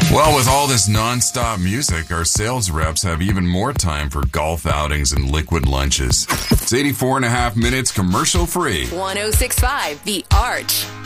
Well, with all this nonstop music, our sales reps have even more time for golf outings and liquid lunches. It's 84 and a half minutes commercial free. 106.5 The Arch.